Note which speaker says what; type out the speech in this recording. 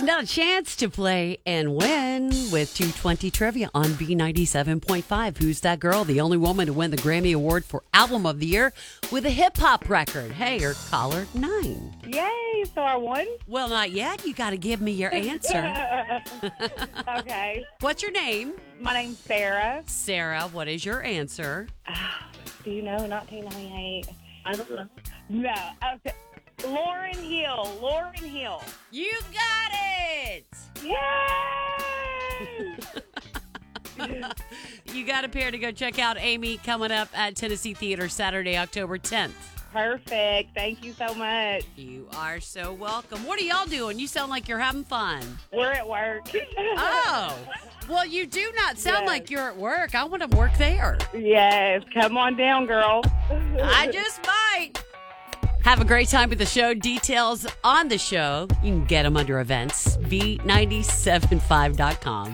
Speaker 1: Now a chance to play and win with 220 Trivia on B97.5. Who's that girl? The only woman to win the Grammy Award for Album of the Year with a hip-hop record. Hey, you're caller 9.
Speaker 2: Yay, so I won?
Speaker 1: Well, not yet. You got to give me your answer.
Speaker 2: Okay.
Speaker 1: What's your name?
Speaker 2: My name's Sarah.
Speaker 1: Sarah, what is your answer?
Speaker 2: Do you know 1998?
Speaker 3: I don't know.
Speaker 2: No. Okay. Lauren Hill.
Speaker 1: You got it!
Speaker 2: Yay!
Speaker 1: You got a pair to go check out Amy coming up at Tennessee Theater Saturday, October 10th.
Speaker 2: Perfect. Thank you so much.
Speaker 1: You are so welcome. What are y'all doing? You sound like you're having fun.
Speaker 2: We're at work.
Speaker 1: Oh, well, you do not sound
Speaker 2: Yes.
Speaker 1: like you're at work. I want to work there.
Speaker 2: Yes. Come on down, girl.
Speaker 1: I just might. Have a great time with the show. Details on the show, you can get them under events, b975.com.